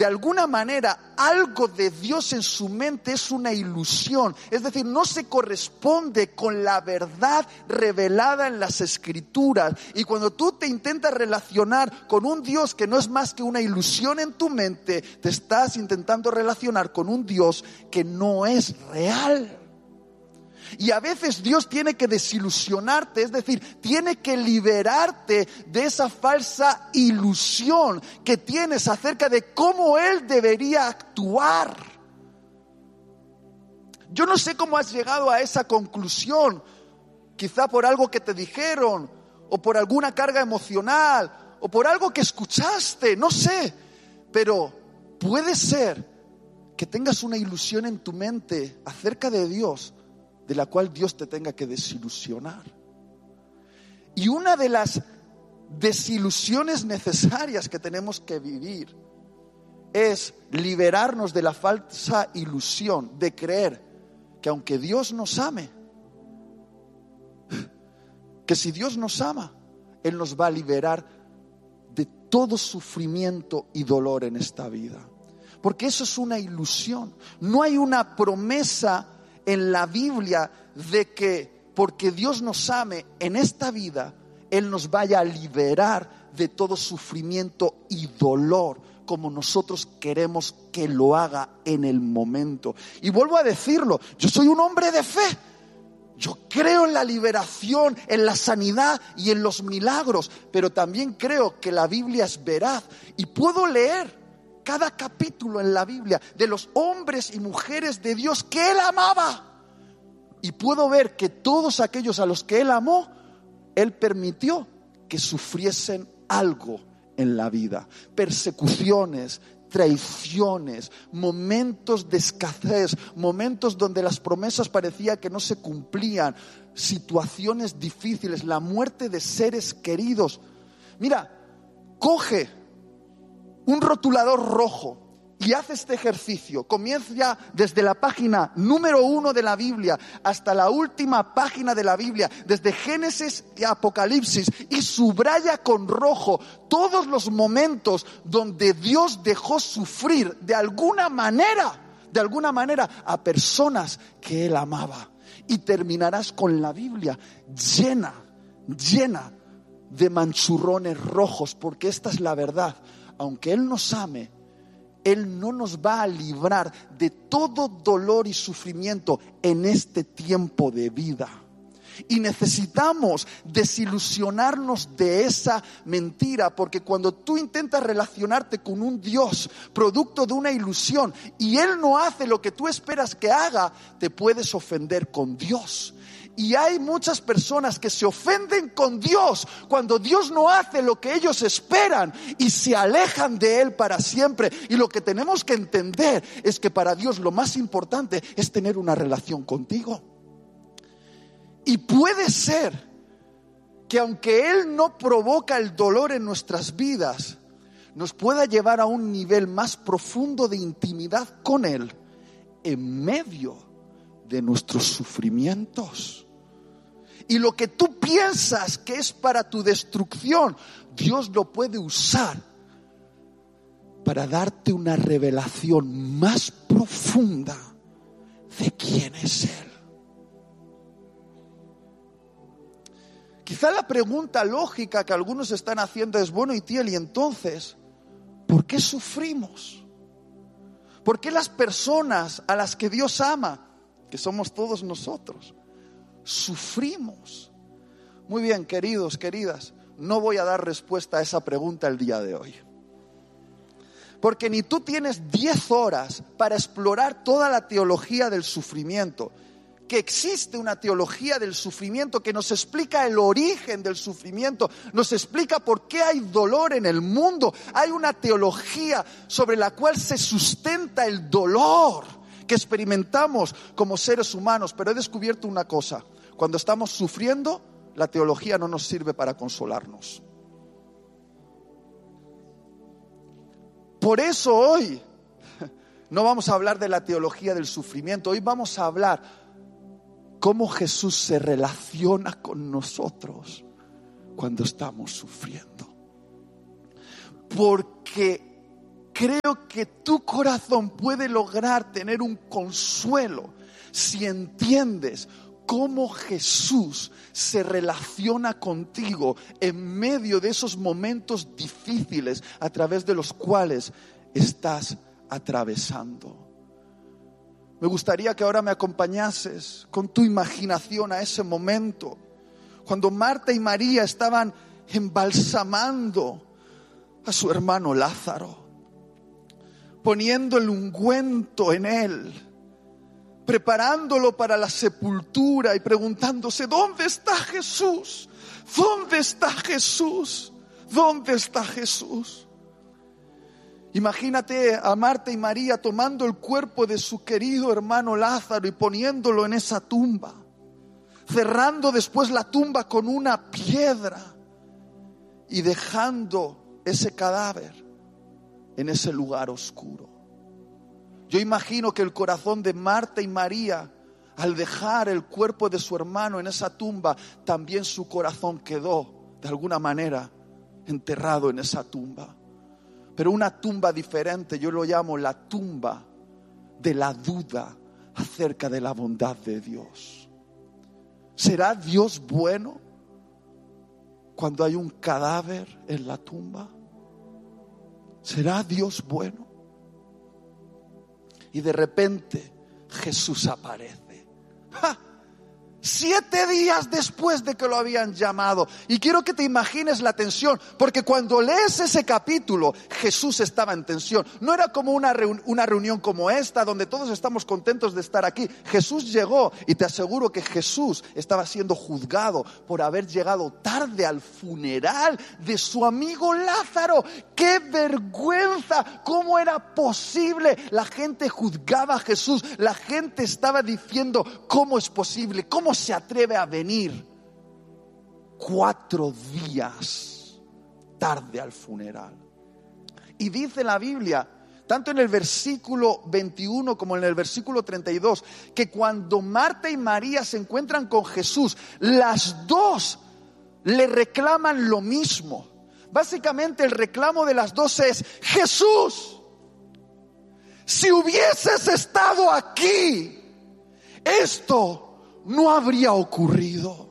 de alguna manera algo de Dios en su mente es una ilusión, es decir, no se corresponde con la verdad revelada en las Escrituras. Y cuando tú te intentas relacionar con un Dios que no es más que una ilusión en tu mente, te estás intentando relacionar con un Dios que no es real. Y a veces Dios tiene que desilusionarte, es decir, tiene que liberarte de esa falsa ilusión que tienes acerca de cómo Él debería actuar. Yo no sé cómo has llegado a esa conclusión, quizá por algo que te dijeron, o por alguna carga emocional, o por algo que escuchaste, no sé, pero puede ser que tengas una ilusión en tu mente acerca de Dios, de la cual Dios te tenga que desilusionar. Y una de las desilusiones necesarias que tenemos que vivir es liberarnos de la falsa ilusión de creer que aunque Dios nos ame, que si Dios nos ama, Él nos va a liberar de todo sufrimiento y dolor en esta vida. Porque eso es una ilusión. No hay una promesa en la Biblia de que porque Dios nos ame en esta vida, Él nos vaya a liberar de todo sufrimiento y dolor, como nosotros queremos que lo haga en el momento. Y vuelvo a decirlo, yo soy un hombre de fe. Yo creo en la liberación, en la sanidad y en los milagros, pero también creo que la Biblia es veraz y puedo leer cada capítulo en la Biblia de los hombres y mujeres de Dios que Él amaba. Y puedo ver que todos aquellos a los que Él amó, Él permitió que sufriesen algo en la vida. Persecuciones, traiciones, momentos de escasez, momentos donde las promesas parecía que no se cumplían, situaciones difíciles, la muerte de seres queridos. Mira, coge un rotulador rojo y haz este ejercicio. Comienza desde la página número 1 de la Biblia hasta la última página de la Biblia, desde Génesis y Apocalipsis, y subraya con rojo todos los momentos donde Dios dejó sufrir de alguna manera a personas que Él amaba. Y terminarás con la Biblia llena de manchurrones rojos, porque esta es la verdad. Aunque Él nos ame, Él no nos va a librar de todo dolor y sufrimiento en este tiempo de vida. Y necesitamos desilusionarnos de esa mentira, porque cuando tú intentas relacionarte con un Dios producto de una ilusión y Él no hace lo que tú esperas que haga, te puedes ofender con Dios. Y hay muchas personas que se ofenden con Dios cuando Dios no hace lo que ellos esperan y se alejan de Él para siempre. Y lo que tenemos que entender es que para Dios lo más importante es tener una relación contigo. Y puede ser que aunque Él no provoca el dolor en nuestras vidas, nos pueda llevar a un nivel más profundo de intimidad con Él en medio de nuestros sufrimientos. Y lo que tú piensas que es para tu destrucción, Dios lo puede usar para darte una revelación más profunda de quién es Él. Quizá la pregunta lógica que algunos están haciendo es: bueno, Itiel, y entonces, ¿por qué sufrimos? ¿Por qué las personas a las que Dios ama, que somos todos nosotros, sufrimos? Muy bien, queridos, queridas, no voy a dar respuesta a esa pregunta el día de hoy. Porque ni tú tienes 10 horas para explorar toda la teología del sufrimiento. Que existe una teología del sufrimiento que nos explica el origen del sufrimiento, nos explica por qué hay dolor en el mundo. Hay una teología sobre la cual se sustenta el dolor que experimentamos como seres humanos. Pero he descubierto una cosa: cuando estamos sufriendo, la teología no nos sirve para consolarnos. Por eso hoy no vamos a hablar de la teología del sufrimiento. Hoy vamos a hablar cómo Jesús se relaciona con nosotros cuando estamos sufriendo. Porque creo que tu corazón puede lograr tener un consuelo si entiendes cómo Jesús se relaciona contigo en medio de esos momentos difíciles a través de los cuales estás atravesando. Me gustaría que ahora me acompañases con tu imaginación a ese momento, cuando Marta y María estaban embalsamando a su hermano Lázaro, poniendo el ungüento en él, preparándolo para la sepultura y preguntándose: ¿dónde está Jesús? ¿Dónde está Jesús? ¿Dónde está Jesús? Imagínate a Marta y María tomando el cuerpo de su querido hermano Lázaro y poniéndolo en esa tumba, cerrando después la tumba con una piedra y dejando ese cadáver en ese lugar oscuro. Yo imagino que el corazón de Marta y María, al dejar el cuerpo de su hermano en esa tumba, también su corazón quedó de alguna manera enterrado en esa tumba. Pero una tumba diferente, yo lo llamo la tumba de la duda acerca de la bondad de Dios. ¿Será Dios bueno cuando hay un cadáver en la tumba? ¿Será Dios bueno? Y de repente Jesús aparece. ¡Ja! 7 días después de que lo habían llamado. Y quiero que te imagines la tensión, porque cuando lees ese capítulo, Jesús estaba en tensión. No era como una reunión como esta, donde todos estamos contentos de estar aquí. Jesús llegó, y te aseguro que Jesús estaba siendo juzgado por haber llegado tarde al funeral de su amigo Lázaro. ¡Qué vergüenza! ¿Cómo era posible? La gente juzgaba a Jesús. La gente estaba diciendo: ¿cómo es posible? ¿Cómo se atreve a venir 4 días tarde al funeral? Y dice la Biblia, tanto en el versículo 21 como en el versículo 32, que cuando Marta y María se encuentran con Jesús, las dos le reclaman lo mismo. Básicamente el reclamo de las dos es: Jesús, si hubieses estado aquí, esto no habría ocurrido.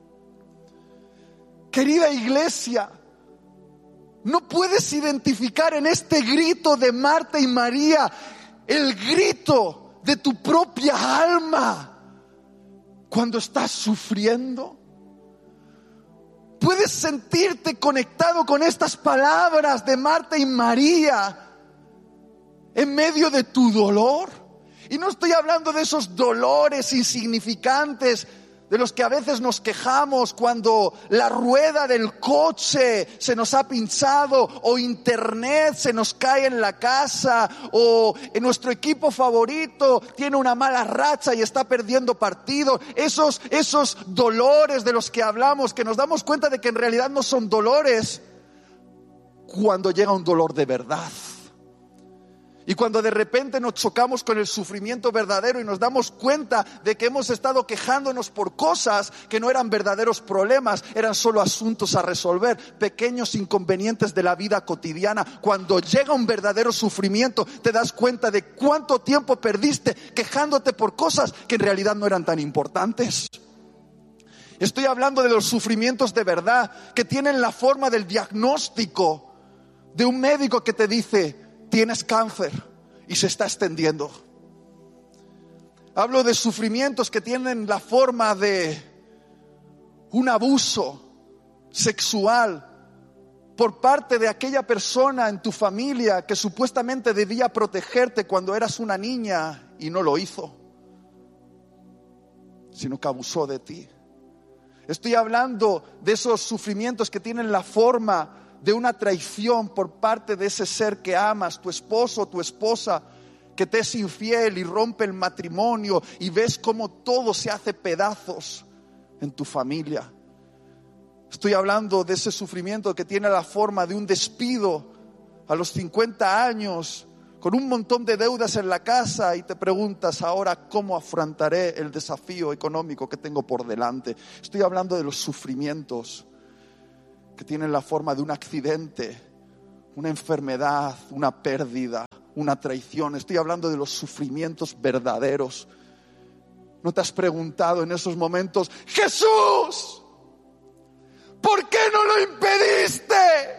Querida iglesia, ¿no puedes identificar en este grito de Marta y María el grito de tu propia alma cuando estás sufriendo? ¿Puedes sentirte conectado con estas palabras de Marta y María en medio de tu dolor? Y no estoy hablando de esos dolores insignificantes de los que a veces nos quejamos cuando la rueda del coche se nos ha pinchado, o internet se nos cae en la casa, o en nuestro equipo favorito tiene una mala racha y está perdiendo partidos. Esos dolores de los que hablamos, que nos damos cuenta de que en realidad no son dolores, cuando llega un dolor de verdad. Y cuando de repente nos chocamos con el sufrimiento verdadero y nos damos cuenta de que hemos estado quejándonos por cosas que no eran verdaderos problemas, eran solo asuntos a resolver, pequeños inconvenientes de la vida cotidiana. Cuando llega un verdadero sufrimiento, te das cuenta de cuánto tiempo perdiste quejándote por cosas que en realidad no eran tan importantes. Estoy hablando de los sufrimientos de verdad, que tienen la forma del diagnóstico de un médico que te dice: tienes cáncer y se está extendiendo. Hablo de sufrimientos que tienen la forma de un abuso sexual por parte de aquella persona en tu familia que supuestamente debía protegerte cuando eras una niña y no lo hizo, sino que abusó de ti. Estoy hablando de esos sufrimientos que tienen la forma de una traición por parte de ese ser que amas, tu esposo o tu esposa, que te es infiel y rompe el matrimonio, y ves cómo todo se hace pedazos en tu familia. Estoy hablando de ese sufrimiento que tiene la forma de un despido a los 50 años, con un montón de deudas en la casa, y te preguntas: ahora, ¿cómo afrontaré el desafío económico que tengo por delante? Estoy hablando de los sufrimientos que tienen la forma de un accidente una enfermedad, una pérdida, una traición. Estoy hablando de los sufrimientos verdaderos. ¿No te has preguntado en esos momentos, Jesús, ¿por qué no lo impediste?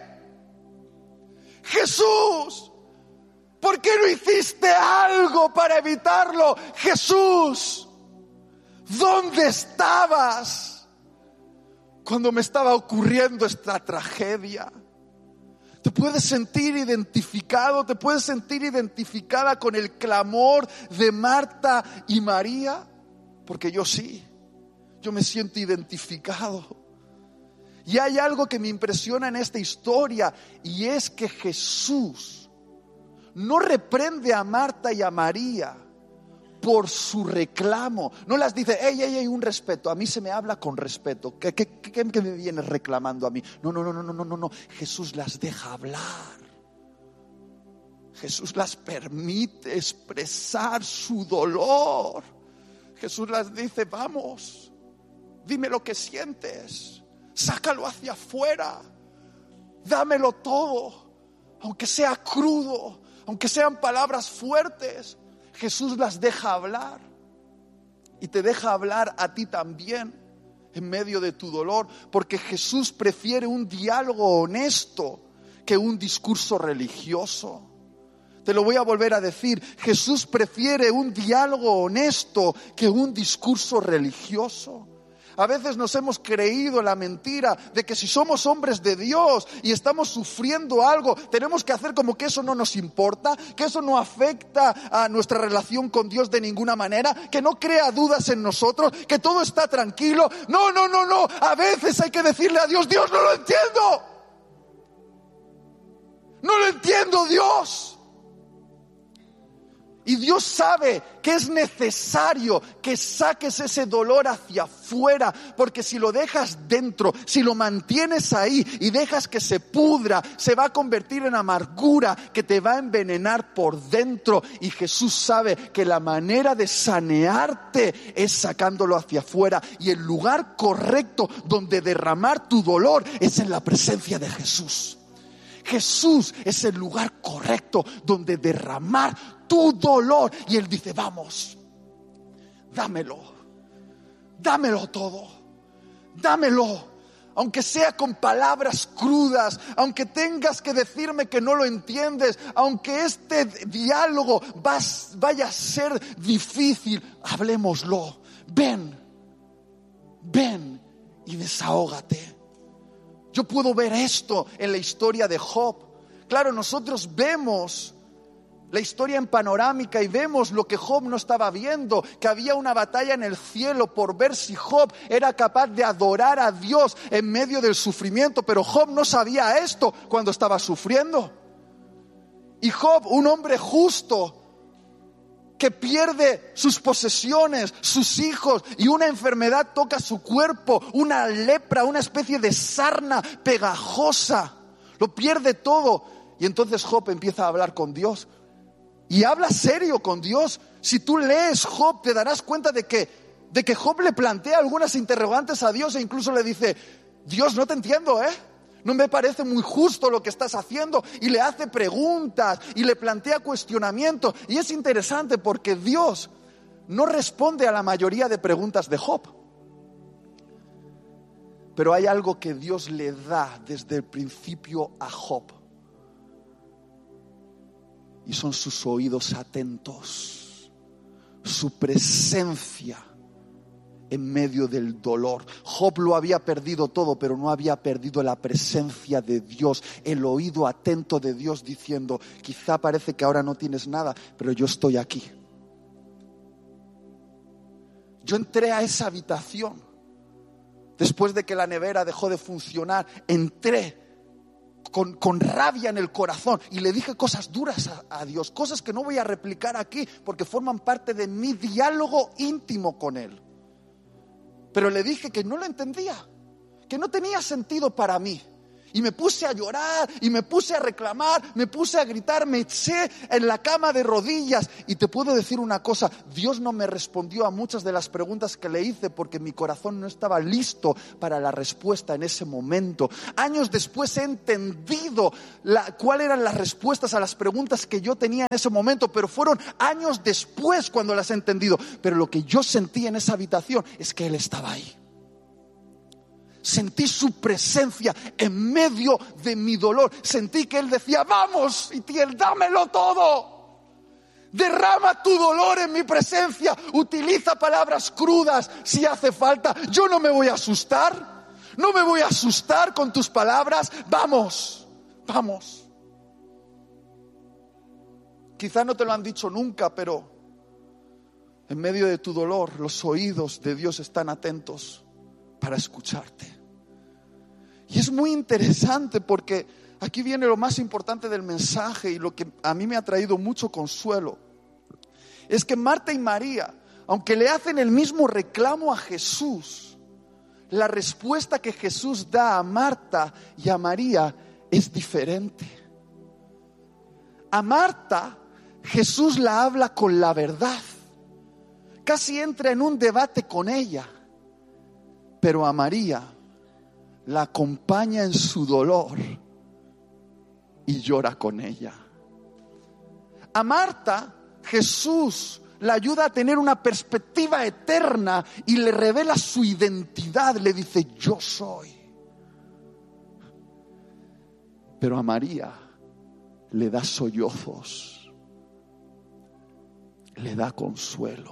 Jesús, ¿por qué no hiciste algo para evitarlo? Jesús, ¿dónde estabas cuando me estaba ocurriendo esta tragedia? Te puedes sentir identificado, te puedes sentir identificada con el clamor de Marta y María, porque yo sí, yo me siento identificado. Y hay algo que me impresiona en esta historia, y es que Jesús no reprende a Marta y a María por su reclamo. No las dice, hey, un respeto. A mí se me habla con respeto. ¿Qué me vienes reclamando a mí? No. Jesús las deja hablar. Jesús las permite expresar su dolor. Jesús las dice, vamos, dime lo que sientes. Sácalo hacia afuera. Dámelo todo. Aunque sea crudo, aunque sean palabras fuertes. Jesús las deja hablar, y te deja hablar a ti también en medio de tu dolor, porque Jesús prefiere un diálogo honesto que un discurso religioso. Te lo voy a volver a decir, Jesús prefiere un diálogo honesto que un discurso religioso. A veces nos hemos creído la mentira de que si somos hombres de Dios y estamos sufriendo algo, tenemos que hacer como que eso no nos importa, que eso no afecta a nuestra relación con Dios de ninguna manera, que no crea dudas en nosotros, que todo está tranquilo. No. A veces hay que decirle a Dios, Dios, no lo entiendo. No lo entiendo, Dios. Y Dios sabe que es necesario que saques ese dolor hacia afuera, porque si lo dejas dentro, si lo mantienes ahí y dejas que se pudra, se va a convertir en amargura que te va a envenenar por dentro. Y Jesús sabe que la manera de sanearte es sacándolo hacia afuera, y el lugar correcto donde derramar tu dolor es en la presencia de Jesús. Jesús es el lugar correcto donde derramar tu dolor. Y Él dice, vamos, dámelo todo, dámelo. Aunque sea con palabras crudas, aunque tengas que decirme que no lo entiendes, aunque este diálogo vaya a ser difícil, hablémoslo. Ven y desahógate. Yo puedo ver esto en la historia de Job. Claro, nosotros vemos la historia en panorámica y vemos lo que Job no estaba viendo, que había una batalla en el cielo por ver si Job era capaz de adorar a Dios en medio del sufrimiento, pero Job no sabía esto cuando estaba sufriendo. Y Job, un hombre justo, que pierde sus posesiones, sus hijos, y una enfermedad toca su cuerpo, una lepra, una especie de sarna pegajosa, lo pierde todo. Y entonces Job empieza a hablar con Dios, y habla serio con Dios. Si tú lees Job, te darás cuenta de que Job le plantea algunas interrogantes a Dios, e incluso le dice, Dios, no te entiendo, no me parece muy justo lo que estás haciendo. Y le hace preguntas y le plantea cuestionamientos. Y es interesante porque Dios no responde a la mayoría de preguntas de Job. Pero hay algo que Dios le da desde el principio a Job. Y son sus oídos atentos, su presencia en medio del dolor. Job lo había perdido todo, pero no había perdido la presencia de Dios, el oído atento de Dios diciendo, quizá parece que ahora no tienes nada, pero yo estoy aquí. Yo entré a esa habitación después de que la nevera dejó de funcionar. Entré con rabia en el corazón y le dije cosas duras a Dios, cosas que no voy a replicar aquí porque forman parte de mi diálogo íntimo con Él. Pero le dije que no lo entendía, que no tenía sentido para mí, Y me puse a llorar, y me puse a reclamar, me puse a gritar, me eché en la cama de rodillas. Y te puedo decir una cosa, Dios no me respondió a muchas de las preguntas que le hice porque mi corazón no estaba listo para la respuesta en ese momento. Años después he entendido cuáles eran las respuestas a las preguntas que yo tenía en ese momento, pero fueron años después cuando las he entendido. Pero lo que yo sentí en esa habitación es que Él estaba ahí. Sentí su presencia en medio de mi dolor. Sentí que Él decía, vamos, Itiel, dámelo todo. Derrama tu dolor en mi presencia. Utiliza palabras crudas si hace falta. Yo no me voy a asustar. No me voy a asustar con tus palabras. Vamos, vamos. Quizá no te lo han dicho nunca, pero en medio de tu dolor, los oídos de Dios están atentos para escucharte. Y es muy interesante porque aquí viene lo más importante del mensaje y lo que a mí me ha traído mucho consuelo. Es que Marta y María, aunque le hacen el mismo reclamo a Jesús, la respuesta que Jesús da a Marta y a María es diferente. A Marta, Jesús la habla con la verdad. Casi entra en un debate con ella. Pero a María la acompaña en su dolor y llora con ella. A Marta, Jesús la ayuda a tener una perspectiva eterna y le revela su identidad. Le dice, yo soy. Pero a María le da sollozos, le da consuelo.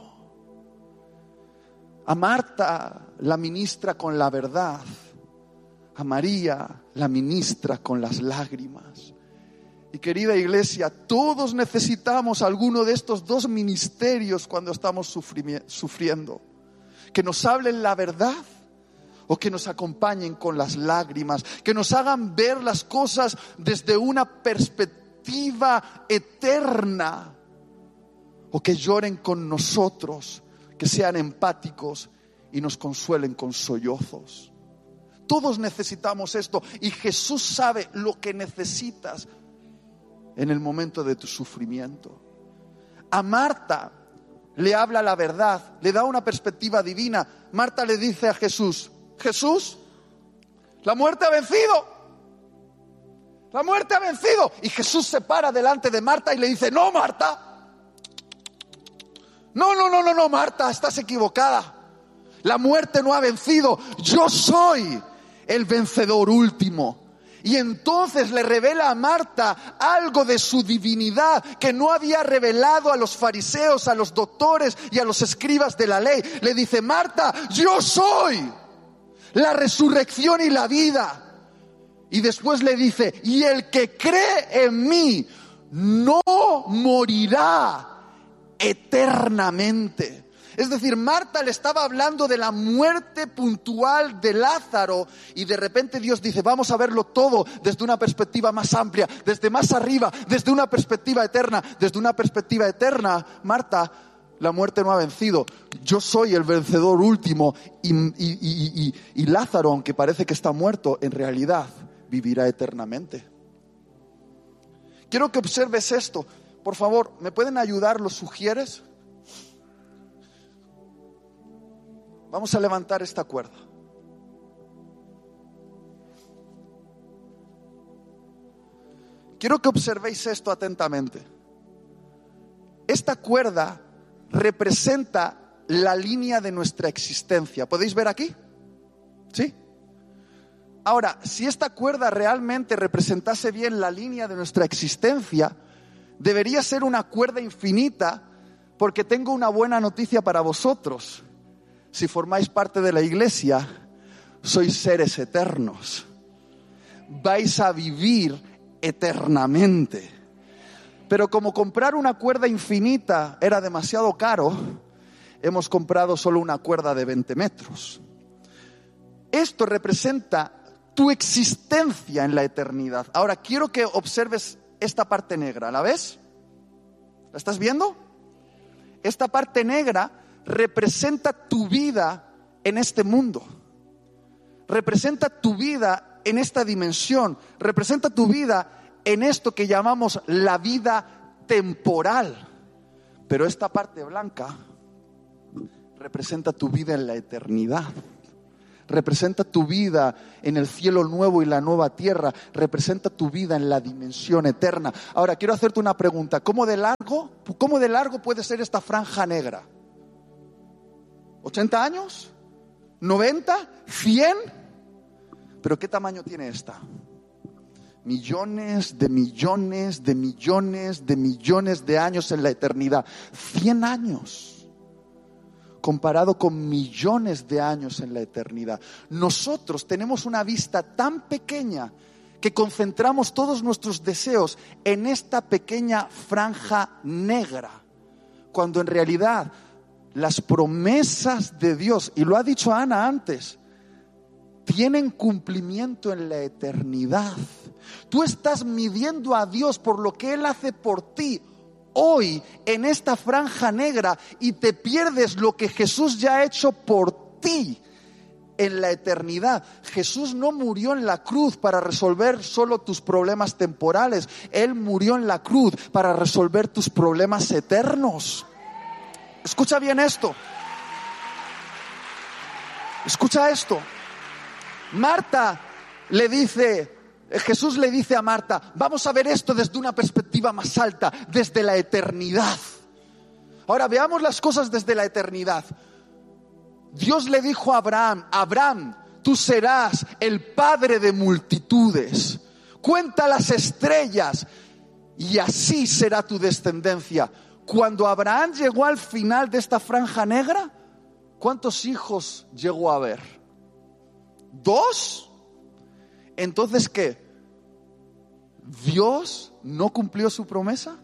A Marta la ministra con la verdad. A María la ministra con las lágrimas. Y querida iglesia, todos necesitamos alguno de estos dos ministerios cuando estamos sufriendo. Que nos hablen la verdad o que nos acompañen con las lágrimas. Que nos hagan ver las cosas desde una perspectiva eterna. O que lloren con nosotros, que sean empáticos y nos consuelen con sollozos. Todos necesitamos esto y Jesús sabe lo que necesitas en el momento de tu sufrimiento. A Marta le habla la verdad, le da una perspectiva divina. Marta le dice a Jesús, Jesús, la muerte ha vencido. La muerte ha vencido. Y Jesús se para delante de Marta y le dice, no, Marta. No, Marta, estás equivocada. La muerte no ha vencido. Yo soy el vencedor último. Y entonces le revela a Marta algo de su divinidad que no había revelado a los fariseos, a los doctores y a los escribas de la ley. Le dice, Marta, yo soy la resurrección y la vida. Y después le dice, y el que cree en mí no morirá eternamente. Es decir, Marta le estaba hablando de la muerte puntual de Lázaro y de repente Dios dice, vamos a verlo todo desde una perspectiva más amplia, desde más arriba, desde una perspectiva eterna. Desde una perspectiva eterna, Marta, la muerte no ha vencido. Yo soy el vencedor último y Lázaro, aunque parece que está muerto, en realidad vivirá eternamente. Quiero que observes esto. Por favor, ¿me pueden ayudar los sugieres? Vamos a levantar esta cuerda. Quiero que observéis esto atentamente. Esta cuerda representa la línea de nuestra existencia. ¿Podéis ver aquí? ¿Sí? Ahora, si esta cuerda realmente representase bien la línea de nuestra existencia, debería ser una cuerda infinita, porque tengo una buena noticia para vosotros. Si formáis parte de la iglesia, sois seres eternos. Vais a vivir eternamente. Pero como comprar una cuerda infinita era demasiado caro, hemos comprado solo una cuerda de 20 metros. Esto representa tu existencia en la eternidad. Ahora quiero que observes esta parte negra. ¿La ves? ¿La estás viendo? Esta parte negra representa tu vida en este mundo. Representa tu vida en esta dimensión, representa tu vida en esto que llamamos la vida temporal. Pero esta parte blanca representa tu vida en la eternidad. Representa tu vida en el cielo nuevo y la nueva tierra. Representa tu vida en la dimensión eterna. Ahora, quiero hacerte una pregunta. ¿Cómo de largo puede ser esta franja negra? ¿80 años? ¿90? ¿100? ¿Pero qué tamaño tiene esta? Millones de millones de millones de millones de años en la eternidad. 100 años. Comparado con millones de años en la eternidad. Nosotros tenemos una vista tan pequeña que concentramos todos nuestros deseos en esta pequeña franja negra, cuando en realidad las promesas de Dios, y lo ha dicho Ana antes, tienen cumplimiento en la eternidad. Tú estás midiendo a Dios por lo que Él hace por ti hoy en esta franja negra y te pierdes lo que Jesús ya ha hecho por ti en la eternidad. Jesús no murió en la cruz para resolver solo tus problemas temporales. Él murió en la cruz para resolver tus problemas eternos. Escucha bien esto. Escucha esto. Jesús le dice a Marta, vamos a ver esto desde una perspectiva más alta, desde la eternidad. Ahora veamos las cosas desde la eternidad. Dios le dijo a Abraham, Abraham, tú serás el padre de multitudes. Cuenta las estrellas y así será tu descendencia. Cuando Abraham llegó al final de esta franja negra, ¿cuántos hijos llegó a ver? ¿2? Entonces, ¿qué? ¿Dios no cumplió su promesa?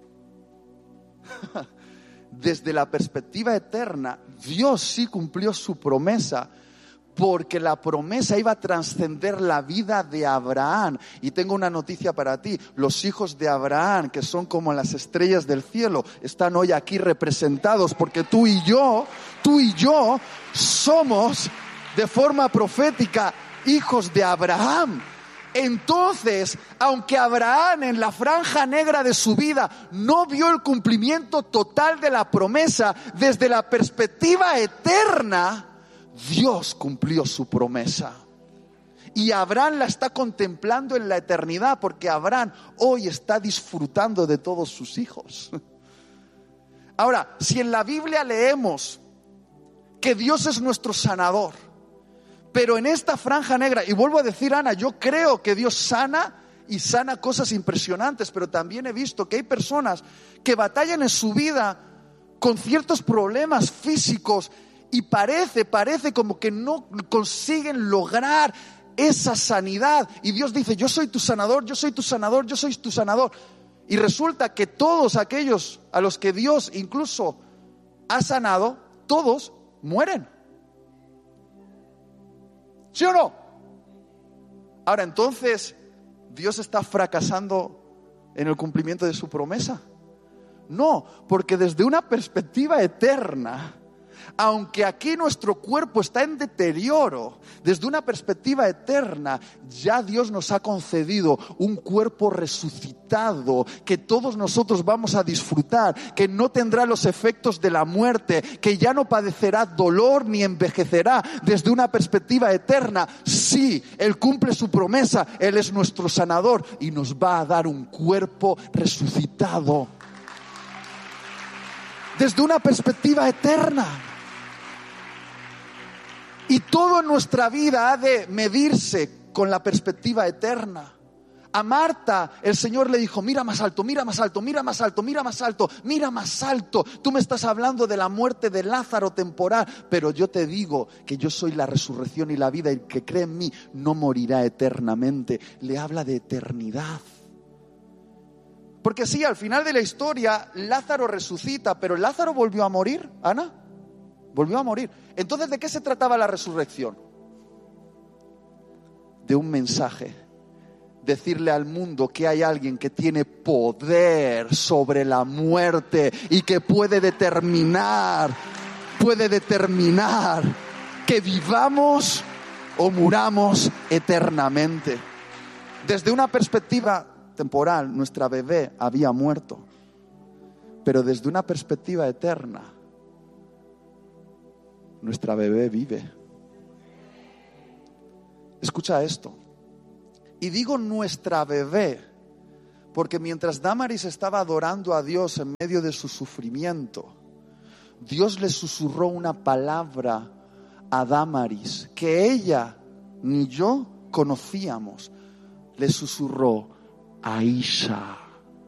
Desde la perspectiva eterna, Dios sí cumplió su promesa, porque la promesa iba a trascender la vida de Abraham. Y tengo una noticia para ti: los hijos de Abraham, que son como las estrellas del cielo, están hoy aquí representados, porque tú y yo somos de forma profética hijos de Abraham. Entonces, aunque Abraham en la franja negra de su vida no vio el cumplimiento total de la promesa, desde la perspectiva eterna, Dios cumplió su promesa. Y Abraham la está contemplando en la eternidad, porque Abraham hoy está disfrutando de todos sus hijos. Ahora, si en la Biblia leemos que Dios es nuestro sanador, pero en esta franja negra, y vuelvo a decir, Ana, yo creo que Dios sana y sana cosas impresionantes, pero también he visto que hay personas que batallan en su vida con ciertos problemas físicos y parece como que no consiguen lograr esa sanidad. Y Dios dice, yo soy tu sanador, yo soy tu sanador, yo soy tu sanador. Y resulta que todos aquellos a los que Dios incluso ha sanado, todos mueren. ¿Sí o no? Ahora, entonces, ¿Dios está fracasando en el cumplimiento de su promesa? No, porque desde una perspectiva eterna, aunque aquí nuestro cuerpo está en deterioro, desde una perspectiva eterna, ya Dios nos ha concedido un cuerpo resucitado que todos nosotros vamos a disfrutar, que no tendrá los efectos de la muerte, que ya no padecerá dolor ni envejecerá. Desde una perspectiva eterna, sí, Él cumple su promesa, Él es nuestro sanador y nos va a dar un cuerpo resucitado. Desde una perspectiva eterna. Y todo en nuestra vida ha de medirse con la perspectiva eterna. A Marta el Señor le dijo, mira más alto, mira más alto, mira más alto, mira más alto, mira más alto. Tú me estás hablando de la muerte de Lázaro temporal, pero yo te digo que yo soy la resurrección y la vida, y el que cree en mí no morirá eternamente. Le habla de eternidad. Porque sí, al final de la historia Lázaro resucita, pero ¿Lázaro volvió a morir, Ana? Volvió a morir. Entonces, ¿de qué se trataba la resurrección? De un mensaje. Decirle al mundo que hay alguien que tiene poder sobre la muerte y que puede determinar que vivamos o muramos eternamente. Desde una perspectiva temporal, nuestra bebé había muerto, pero desde una perspectiva eterna, nuestra bebé vive. Escucha esto. Y digo nuestra bebé, porque mientras Damaris estaba adorando a Dios en medio de su sufrimiento, Dios le susurró una palabra a Damaris que ella ni yo conocíamos. Le susurró: Aisha.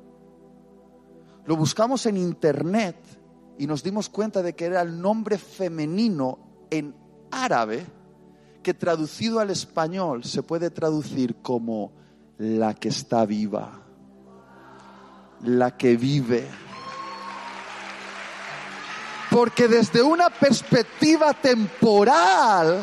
Lo buscamos en internet y nos dimos cuenta de que era el nombre femenino en árabe, que traducido al español se puede traducir como la que está viva, la que vive. Porque desde una perspectiva temporal,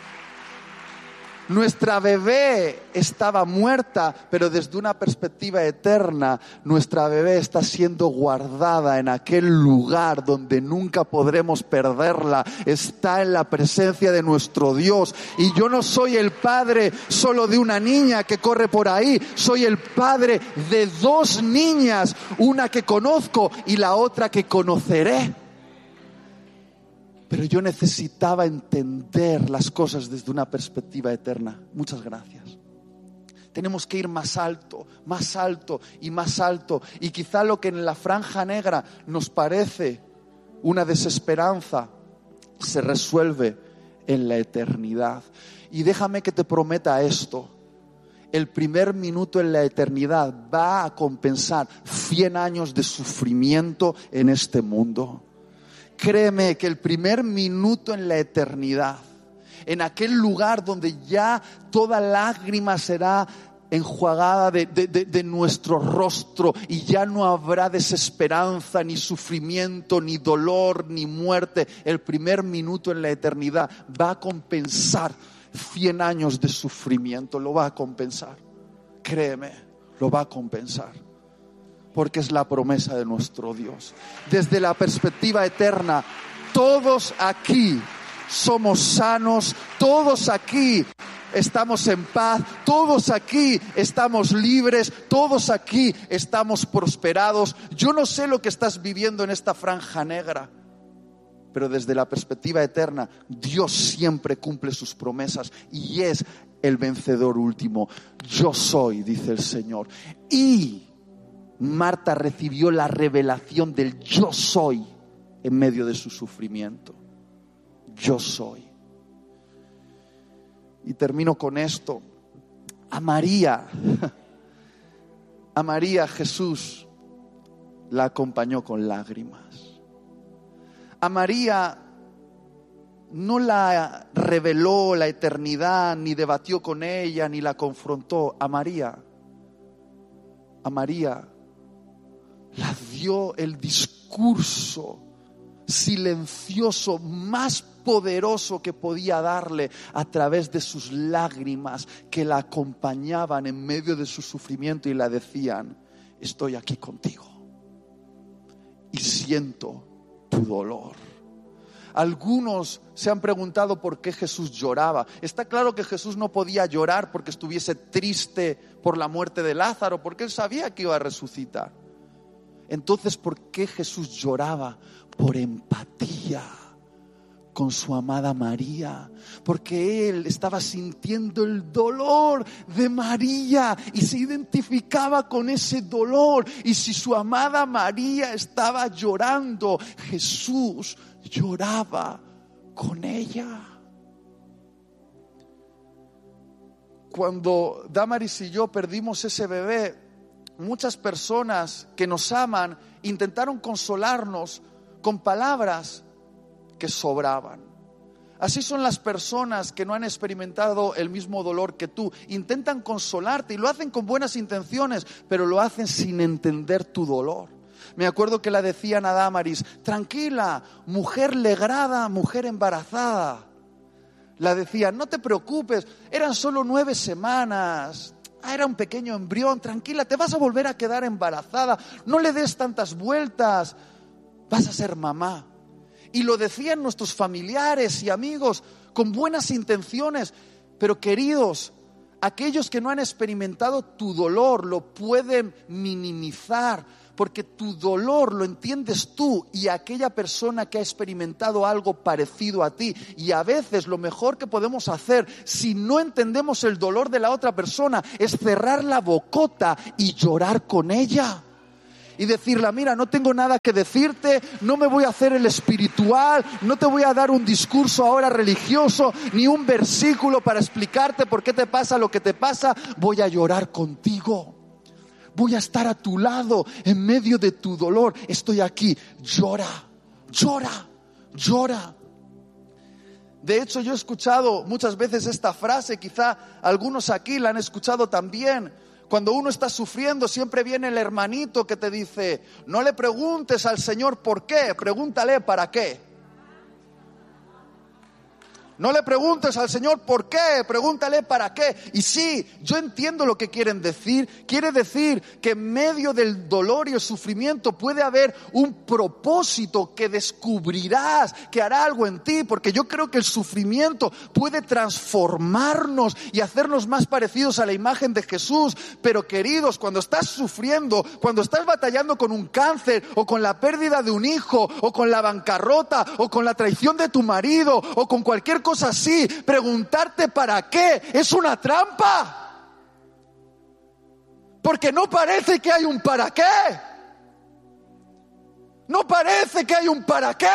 nuestra bebé estaba muerta, pero desde una perspectiva eterna, nuestra bebé está siendo guardada en aquel lugar donde nunca podremos perderla. Está en la presencia de nuestro Dios. Y yo no soy el padre solo de una niña que corre por ahí. Soy el padre de 2 niñas, una que conozco y la otra que conoceré. Pero yo necesitaba entender las cosas desde una perspectiva eterna. Muchas gracias. Tenemos que ir más alto y más alto. Y quizá lo que en la franja negra nos parece una desesperanza se resuelve en la eternidad. Y déjame que te prometa esto. El primer minuto en la eternidad va a compensar 100 años de sufrimiento en este mundo. Créeme que el primer minuto en la eternidad, en aquel lugar donde ya toda lágrima será enjuagada de nuestro rostro y ya no habrá desesperanza, ni sufrimiento, ni dolor, ni muerte, el primer minuto en la eternidad va a compensar 100 años de sufrimiento, lo va a compensar. Créeme, lo va a compensar. Porque es la promesa de nuestro Dios. Desde la perspectiva eterna, todos aquí somos sanos, todos aquí estamos en paz, todos aquí estamos libres, todos aquí estamos prosperados. Yo no sé lo que estás viviendo en esta franja negra, pero desde la perspectiva eterna, Dios siempre cumple sus promesas y es el vencedor último. Yo soy, dice el Señor. Y Marta recibió la revelación del yo soy en medio de su sufrimiento. Yo soy. Y termino con esto. A María Jesús la acompañó con lágrimas. A María no la reveló la eternidad, ni debatió con ella, ni la confrontó. A María la dio el discurso silencioso más poderoso que podía darle a través de sus lágrimas que la acompañaban en medio de su sufrimiento y la decían: estoy aquí contigo y siento tu dolor. Algunos se han preguntado por qué Jesús lloraba. Está claro que Jesús no podía llorar porque estuviese triste por la muerte de Lázaro, porque él sabía que iba a resucitar. Entonces, ¿por qué Jesús lloraba? Por empatía con su amada María, porque él estaba sintiendo el dolor de María y se identificaba con ese dolor. Y si su amada María estaba llorando, Jesús lloraba con ella. Cuando Damaris y yo perdimos ese bebé, muchas personas que nos aman intentaron consolarnos con palabras que sobraban. Así son las personas que no han experimentado el mismo dolor que tú. Intentan consolarte y lo hacen con buenas intenciones, pero lo hacen sin entender tu dolor. Me acuerdo que la decían a Damaris: tranquila, mujer legrada, mujer embarazada. La decían: no te preocupes, eran solo 9 semanas. Era un pequeño embrión, tranquila, te vas a volver a quedar embarazada. No le des tantas vueltas, vas a ser mamá. Y lo decían nuestros familiares y amigos con buenas intenciones, Pero queridos, aquellos que no han experimentado tu dolor lo pueden minimizar, porque tu dolor lo entiendes tú y aquella persona que ha experimentado algo parecido a ti. Y a veces lo mejor que podemos hacer, si no entendemos el dolor de la otra persona, es cerrar la bocota y llorar con ella. Y decirle, mira, no tengo nada que decirte, no me voy a hacer el espiritual, no te voy a dar un discurso ahora religioso, ni un versículo para explicarte por qué te pasa lo que te pasa. Voy a llorar contigo. Voy a estar a tu lado en medio de tu dolor. Estoy aquí. Llora, llora, llora. De hecho, yo he escuchado muchas veces esta frase, quizá algunos aquí la han escuchado también. Cuando uno está sufriendo, siempre viene el hermanito que te dice, no le preguntes al Señor por qué, pregúntale para qué. No le preguntes al Señor por qué, pregúntale para qué. Y sí, yo entiendo lo que quieren decir. Quiere decir que en medio del dolor y el sufrimiento puede haber un propósito que descubrirás, que hará algo en ti. Porque yo creo que el sufrimiento puede transformarnos y hacernos más parecidos a la imagen de Jesús. Pero queridos, cuando estás sufriendo, cuando estás batallando con un cáncer, o con la pérdida de un hijo, o con la bancarrota, o con la traición de tu marido, o con cualquier cosa así, preguntarte para qué es una trampa, porque no parece que hay un para qué. No parece que hay un para qué.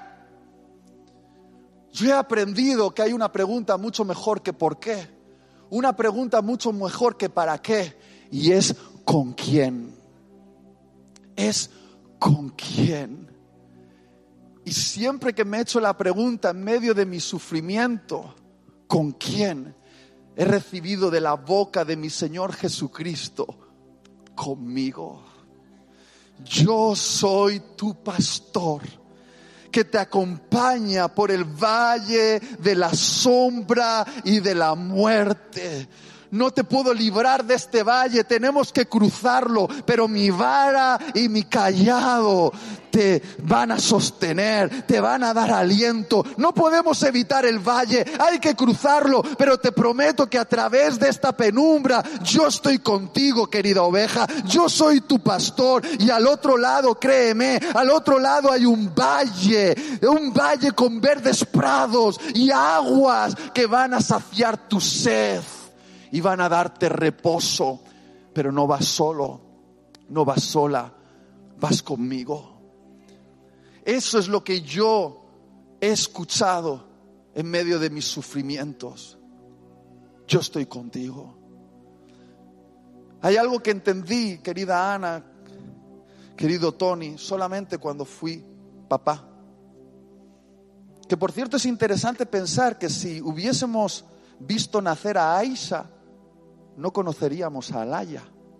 Yo he aprendido que hay una pregunta mucho mejor que por qué, una pregunta mucho mejor que para qué, y es ¿con quién? Es ¿con quién? Y siempre que me he hecho la pregunta en medio de mi sufrimiento, ¿con quién? He recibido de la boca de mi Señor Jesucristo, conmigo. Yo soy tu pastor, que te acompaña por el valle de la sombra y de la muerte. No te puedo librar de este valle, tenemos que cruzarlo, pero mi vara y mi cayado te van a sostener, te van a dar aliento. No podemos evitar el valle, hay que cruzarlo, pero te prometo que a través de esta penumbra yo estoy contigo, querida oveja. Yo soy tu pastor, y al otro lado, créeme, al otro lado hay un valle con verdes prados y aguas que van a saciar tu sed y van a darte reposo. Pero no vas solo, no vas sola, vas conmigo. Eso es lo que yo he escuchado en medio de mis sufrimientos. Yo estoy contigo. Hay algo que entendí, querida Ana, querido Tony, solamente cuando fui papá. Que por cierto es interesante pensar que si hubiésemos visto nacer a Aisha, no conoceríamos a Alaya.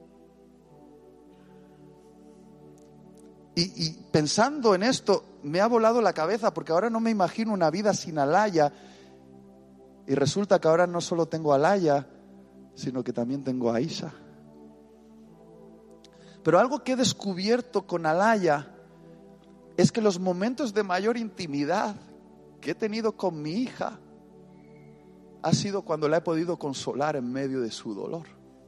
Y pensando en esto, me ha volado la cabeza, porque ahora no me imagino una vida sin Alaya. Y resulta que ahora no solo tengo a Alaya, sino que también tengo a Aisha. Pero algo que he descubierto con Alaya es que los momentos de mayor intimidad que he tenido con mi hija ha sido cuando la he podido consolar en medio de su dolor.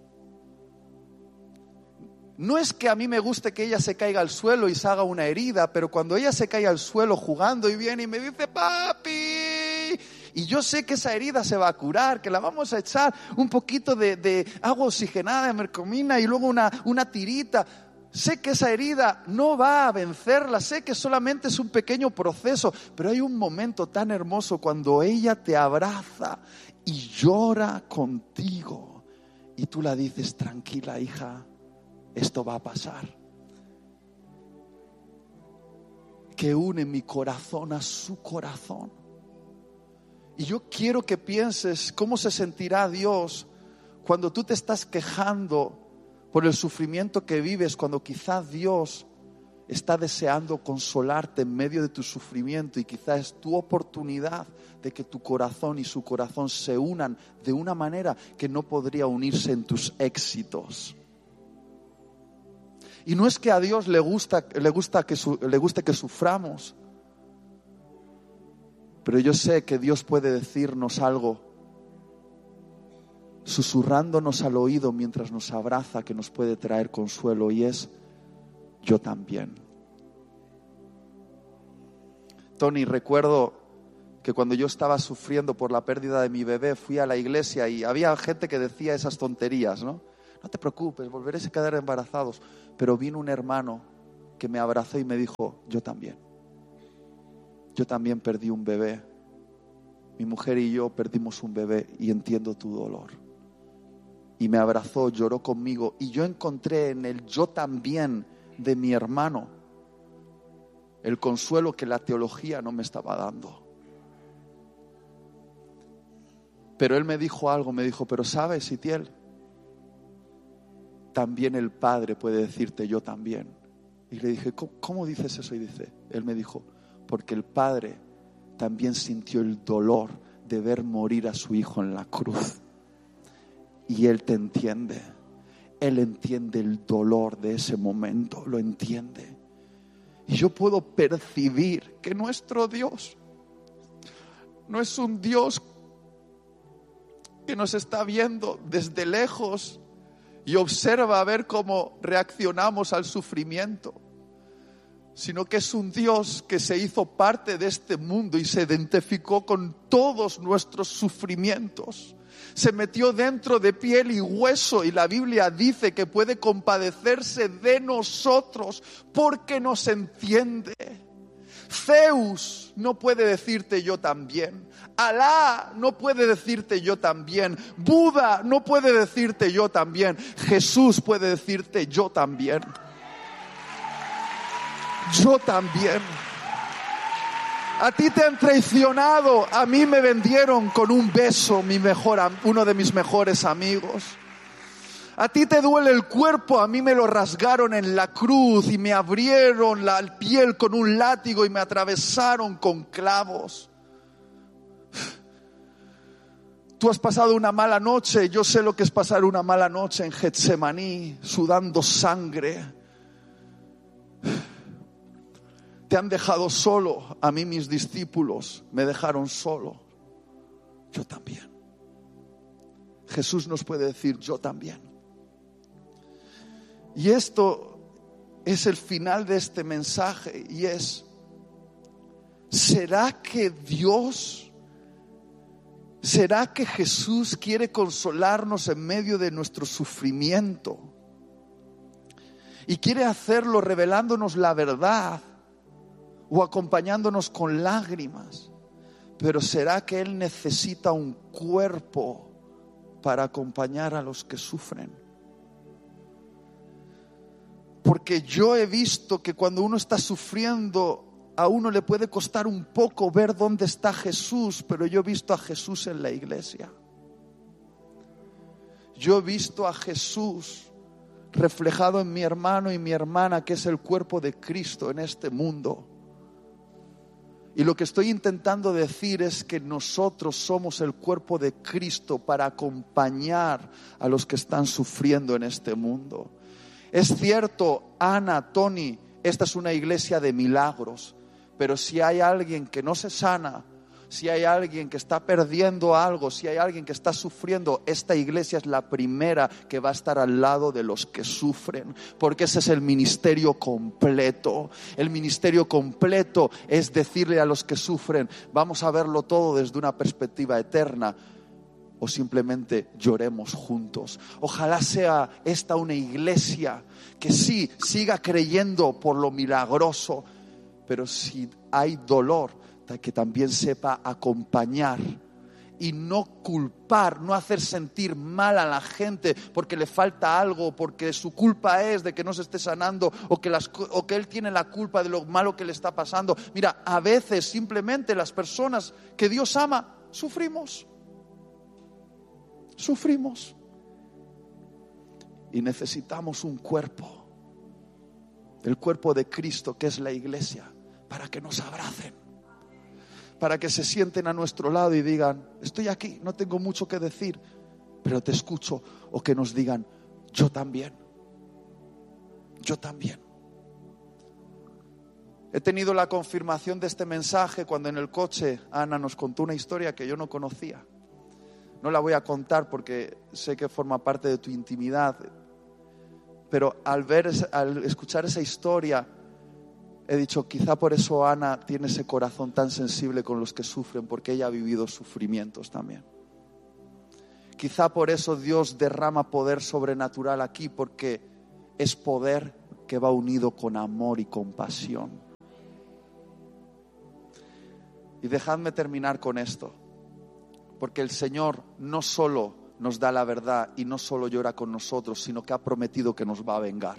No es que a mí me guste que ella se caiga al suelo y se haga una herida, pero cuando ella se cae al suelo jugando y viene y me dice papi, y yo sé que esa herida se va a curar, que la vamos a echar un poquito de agua oxigenada, de mercomina y luego una tirita. Sé que esa herida no va a vencerla, sé que solamente es un pequeño proceso, pero hay un momento tan hermoso cuando ella te abraza y llora contigo y tú la dices, tranquila hija, esto va a pasar. Que une mi corazón a su corazón. Y yo quiero que pienses cómo se sentirá Dios cuando tú te estás quejando por el sufrimiento que vives, cuando quizás Dios está deseando consolarte en medio de tu sufrimiento, y quizás es tu oportunidad de que tu corazón y su corazón se unan de una manera que no podría unirse en tus éxitos. Y no es que a Dios le guste que suframos, pero yo sé que Dios puede decirnos algo susurrándonos al oído mientras nos abraza, que nos puede traer consuelo, y es: yo también. Tony, recuerdo que cuando yo estaba sufriendo por la pérdida de mi bebé, fui a la iglesia y había gente que decía esas tonterías, ¿no? No te preocupes, volveréis a quedar embarazados. Pero vino un hermano que me abrazó y me dijo: yo también. Yo también perdí un bebé. Mi mujer y yo perdimos un bebé y entiendo tu dolor. Y me abrazó, lloró conmigo, y yo encontré en el yo también de mi hermano el consuelo que la teología no me estaba dando. Pero él me dijo algo, me dijo: pero sabes, Itiel, también el Padre puede decirte yo también. Y le dije: ¿cómo dices eso? Y él me dijo: porque el Padre también sintió el dolor de ver morir a su hijo en la cruz. Y Él te entiende. Él entiende el dolor de ese momento, lo entiende. Y yo puedo percibir que nuestro Dios no es un Dios que nos está viendo desde lejos y observa a ver cómo reaccionamos al sufrimiento, sino que es un Dios que se hizo parte de este mundo y se identificó con todos nuestros sufrimientos. Se metió dentro de piel y hueso, y la Biblia dice que puede compadecerse de nosotros porque nos entiende. Zeus no puede decirte yo también. Alá no puede decirte yo también. Buda no puede decirte yo también. Jesús puede decirte yo también. Yo también. A ti te han traicionado, a mí me vendieron con un beso, uno de mis mejores amigos. A ti te duele el cuerpo, a mí me lo rasgaron en la cruz y me abrieron la piel con un látigo y me atravesaron con clavos. Tú has pasado una mala noche, yo sé lo que es pasar una mala noche en Getsemaní, sudando sangre. Te han dejado solo, a mí mis discípulos me dejaron solo. Yo también. Jesús nos puede decir yo también. Y esto es el final de este mensaje, y es: ¿será que Jesús quiere consolarnos en medio de nuestro sufrimiento? Y quiere hacerlo revelándonos la verdad o acompañándonos con lágrimas. Pero ¿será que Él necesita un cuerpo para acompañar a los que sufren? Porque yo he visto que cuando uno está sufriendo, a uno le puede costar un poco ver dónde está Jesús, pero yo he visto a Jesús en la iglesia. Yo he visto a Jesús reflejado en mi hermano y mi hermana, que es el cuerpo de Cristo en este mundo. Y lo que estoy intentando decir es que nosotros somos el cuerpo de Cristo para acompañar a los que están sufriendo en este mundo. Es cierto, Ana, Tony, esta es una iglesia de milagros, pero si hay alguien que no se sana, si hay alguien que está perdiendo algo, si hay alguien que está sufriendo, esta iglesia es la primera que va a estar al lado de los que sufren, porque ese es el ministerio completo. El ministerio completo es decirle a los que sufren: vamos a verlo todo desde una perspectiva eterna, o simplemente lloremos juntos. Ojalá sea esta una iglesia que sí siga creyendo por lo milagroso, pero si hay dolor, que también sepa acompañar y no culpar, no hacer sentir mal a la gente porque le falta algo, porque su culpa es de que no se esté sanando, o que él tiene la culpa de lo malo que le está pasando. Mira, a veces simplemente las personas que Dios ama sufrimos y necesitamos un cuerpo, el cuerpo de Cristo, que es la iglesia, para que nos abracen, para que se sienten a nuestro lado y digan: estoy aquí, no tengo mucho que decir, pero te escucho. O que nos digan: yo también. He tenido la confirmación de este mensaje cuando en el coche Ana nos contó una historia que yo no conocía. No la voy a contar porque sé que forma parte de tu intimidad, pero al escuchar esa historia, he dicho, quizá por eso Ana tiene ese corazón tan sensible con los que sufren, porque ella ha vivido sufrimientos también. Quizá por eso Dios derrama poder sobrenatural aquí, porque es poder que va unido con amor y compasión. Y dejadme terminar con esto, porque el Señor no solo nos da la verdad y no solo llora con nosotros, sino que ha prometido que nos va a vengar.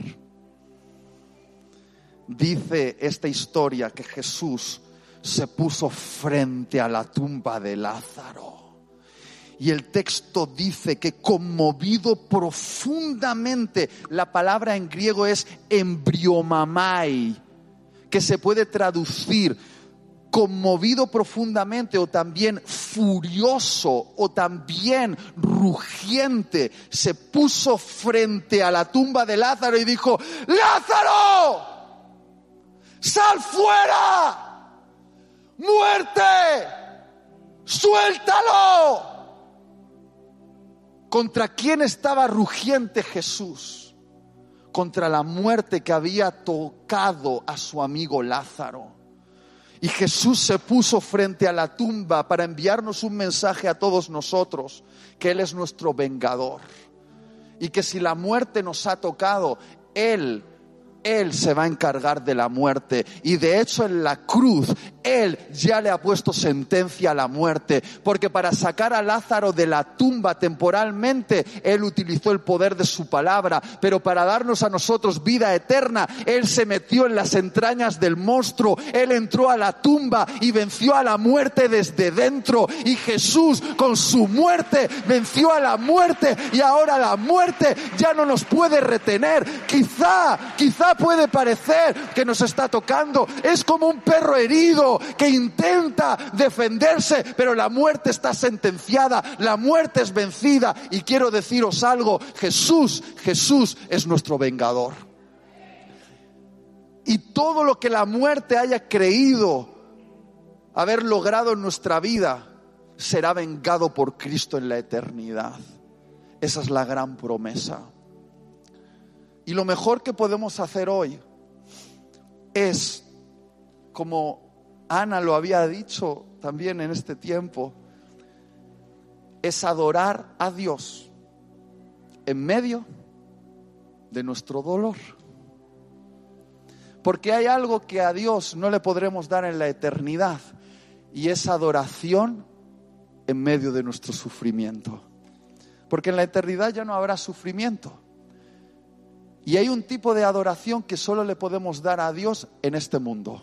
Dice esta historia que Jesús se puso frente a la tumba de Lázaro. Y el texto dice que conmovido profundamente, la palabra en griego es embriomamai, que se puede traducir conmovido profundamente, o también furioso, o también rugiente. Se puso frente a la tumba de Lázaro y dijo: ¡Lázaro! ¡Sal fuera! ¡Muerte! ¡Suéltalo! ¿Contra quién estaba rugiente Jesús? Contra la muerte que había tocado a su amigo Lázaro. Y Jesús se puso frente a la tumba para enviarnos un mensaje a todos nosotros, que Él es nuestro vengador. Y que si la muerte nos ha tocado, Él se va a encargar de la muerte. Y de hecho en la cruz Él ya le ha puesto sentencia a la muerte, porque para sacar a Lázaro de la tumba temporalmente Él utilizó el poder de su palabra, pero para darnos a nosotros vida eterna Él se metió en las entrañas del monstruo. Él entró a la tumba y venció a la muerte desde dentro. Y Jesús con su muerte venció a la muerte, y ahora la muerte ya no nos puede retener. Quizá puede parecer que nos está tocando. Es como un perro herido que intenta defenderse, pero la muerte está sentenciada, la muerte es vencida. Y quiero deciros algo: Jesús es nuestro vengador. Y todo lo que la muerte haya creído haber logrado en nuestra vida será vengado por Cristo en la eternidad. Esa es la gran promesa. Y lo mejor que podemos hacer hoy es, como Ana lo había dicho también en este tiempo, es adorar a Dios en medio de nuestro dolor. Porque hay algo que a Dios no le podremos dar en la eternidad, y es adoración en medio de nuestro sufrimiento. Porque en la eternidad ya no habrá sufrimiento. Y hay un tipo de adoración que solo le podemos dar a Dios en este mundo,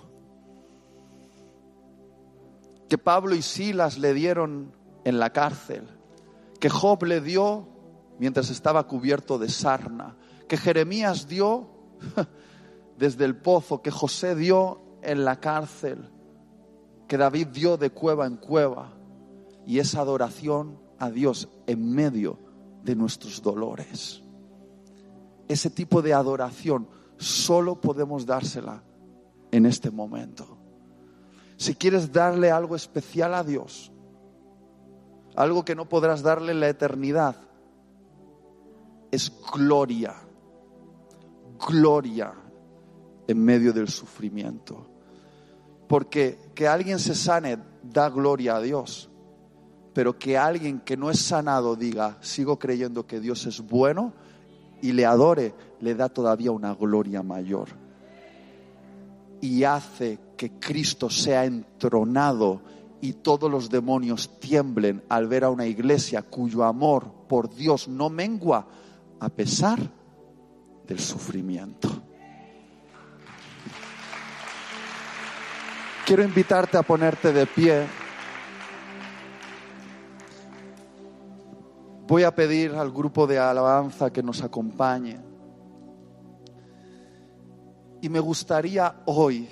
que Pablo y Silas le dieron en la cárcel, que Job le dio mientras estaba cubierto de sarna, que Jeremías dio desde el pozo, que José dio en la cárcel, que David dio de cueva en cueva. Y esa adoración a Dios en medio de nuestros dolores. Ese tipo de adoración solo podemos dársela en este momento. Si quieres darle algo especial a Dios, algo que no podrás darle en la eternidad, es gloria en medio del sufrimiento. Porque que alguien se sane da gloria a Dios, pero que alguien que no es sanado diga: sigo creyendo que Dios es bueno, y le adore, le da todavía una gloria mayor. Y hace que Cristo sea entronado y todos los demonios tiemblen al ver a una iglesia cuyo amor por Dios no mengua a pesar del sufrimiento. Quiero invitarte a ponerte de pie. Voy a pedir al grupo de alabanza que nos acompañe. Y me gustaría hoy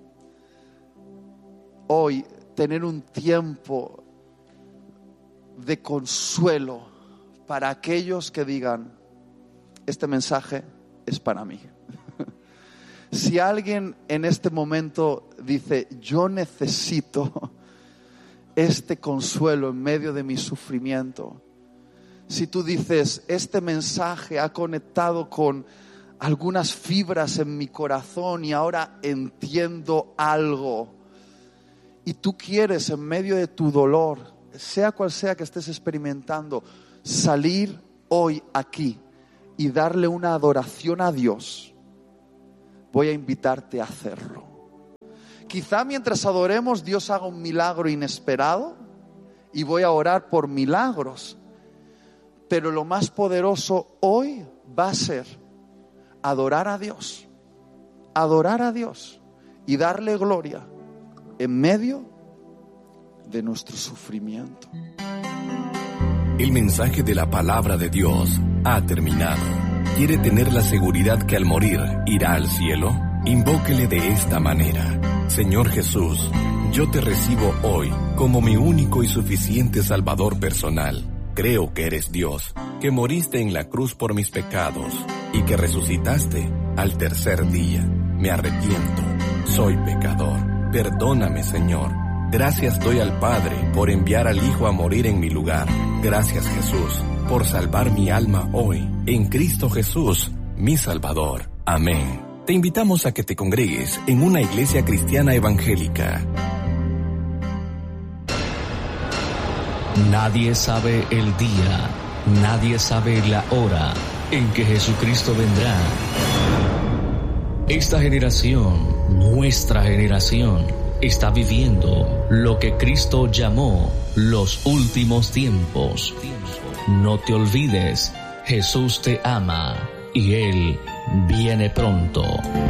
tener un tiempo de consuelo para aquellos que digan: este mensaje es para mí. Si alguien en este momento dice: yo necesito este consuelo en medio de mi sufrimiento. Si tú dices, este mensaje ha conectado con algunas fibras en mi corazón y ahora entiendo algo, y tú quieres en medio de tu dolor, sea cual sea que estés experimentando, salir hoy aquí y darle una adoración a Dios, voy a invitarte a hacerlo. Quizá mientras adoremos Dios haga un milagro inesperado y voy a orar por milagros, pero lo más poderoso hoy va a ser adorar a Dios y darle gloria en medio de nuestro sufrimiento. El mensaje de la palabra de Dios ha terminado. ¿Quiere tener la seguridad que al morir irá al cielo? Invóquele de esta manera: Señor Jesús, yo te recibo hoy como mi único y suficiente Salvador personal. Creo que eres Dios, que moriste en la cruz por mis pecados y que resucitaste al tercer día. Me arrepiento, soy pecador. Perdóname, Señor. Gracias doy al Padre por enviar al Hijo a morir en mi lugar. Gracias, Jesús, por salvar mi alma hoy, en Cristo Jesús, mi Salvador. Amén. Te invitamos a que te congregues en una iglesia cristiana evangélica. Nadie sabe el día, nadie sabe la hora en que Jesucristo vendrá. Esta generación, nuestra generación, está viviendo lo que Cristo llamó los últimos tiempos. No te olvides, Jesús te ama y Él viene pronto.